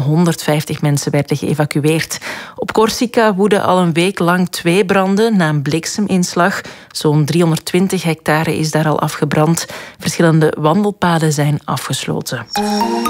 150 mensen werden geëvacueerd. Op Corsica woeden al een week lang 2 branden na een blikseminslag. Zo'n 320 hectare is daar al afgebrand. Verschillende wandelpaden zijn afgesloten.